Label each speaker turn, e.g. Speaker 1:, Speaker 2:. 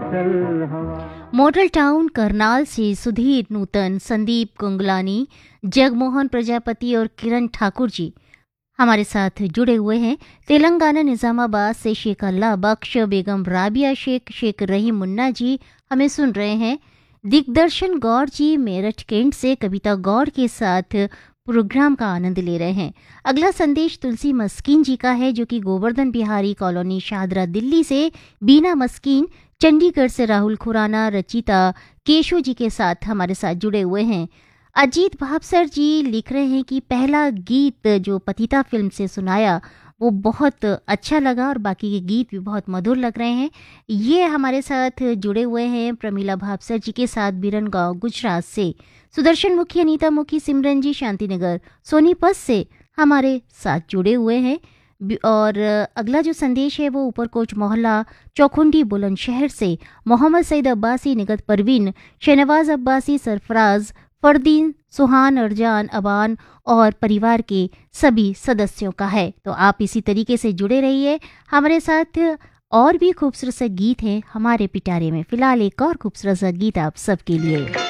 Speaker 1: Model town Karnal से सुधीर नूतन, संदीप कुंगलानी, जगमोहन प्रजापति और किरण ठाकुर जी हमारे साथ जुड़े हुए हैं। तेलंगाना निजामाबाद से शेख अल्लाह बख्श, बेगम राबिया शेख, शेख रहीम मुन्ना जी हमें सुन रहे हैं। दिग्दर्शन गौड़ जी मेरठ कैंट से कविता गौड़ के साथ प्रोग्राम का आनंद ले रहे हैं। अगला संदेश तुलसी मस्कीन जी का है, जो कि गोवर्धन बिहारी कॉलोनी शाहदरा दिल्ली से बीना मस्कीन, चंडीगढ़ से राहुल खुराना, रचिता केशव जी के साथ हमारे साथ जुड़े हुए हैं। अजीत भावसर जी लिख रहे हैं कि पहला गीत जो पतिता फिल्म से सुनाया वो बहुत अच्छा लगा और बाकी के गीत भी बहुत मधुर लग रहे हैं। ये हमारे साथ जुड़े हुए हैं प्रमीला भावसर जी के साथ बिरन गांव गुजरात से। सुदर्शन मुखी, अनीता मुखी, सिमरन जी शांतिनगर सोनीपत से हमारे साथ जुड़े हुए हैं। और अगला जो संदेश है वो ऊपरकोट मोहल्ला चौखुंडी बुलंदशहर से मोहम्मद सईद अब्बासी, निगत परवीन, शहनवाज अब्बासी, सरफराज, फरदीन, सुहान, अरजान, अबान और परिवार के सभी सदस्यों का है। तो आप इसी तरीके से जुड़े रहिए हमारे साथ। और भी खूबसूरत सा गीत है हमारे पिटारे में। फिलहाल एक और खूबसूरत सा गीत आप सबके लिए।